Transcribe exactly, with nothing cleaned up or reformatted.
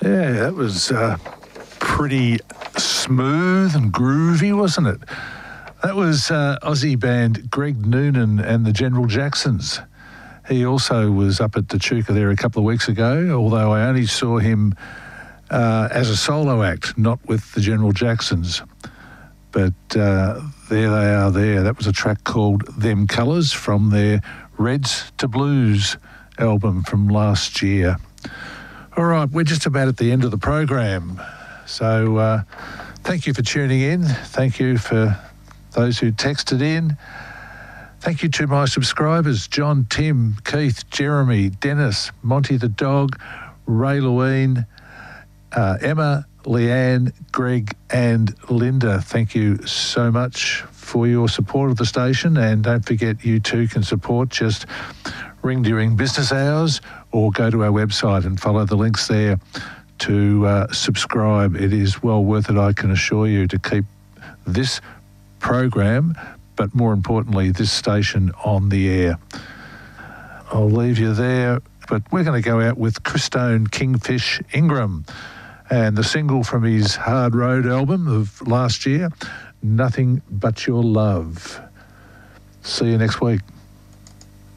Yeah, that was uh, pretty smooth and groovy, wasn't it? That was uh, Aussie band Greg Noonan and the General Jacksons. He also was up at Echuca there a couple of weeks ago, although I only saw him uh, as a solo act, not with the General Jacksons. But uh, there they are there. That was a track called Them Colours from their Reds to Blues album from last year. All right, we're just about at the end of the program. So uh, thank you for tuning in. Thank you for those who texted in. Thank you to my subscribers, John, Tim, Keith, Jeremy, Dennis, Monty the dog, Ray Lewine, uh, Emma, Leanne, Greg and Linda. Thank you so much for your support of the station, and don't forget you too can support. Just ring during business hours or go to our website and follow the links there to uh, subscribe. It is well worth it, I can assure you, to keep this program, but more importantly, this station on the air. I'll leave you there, but we're going to go out with Christone Kingfish Ingram and the single from his Hard Road album of last year, Nothing But Your Love. See you next week.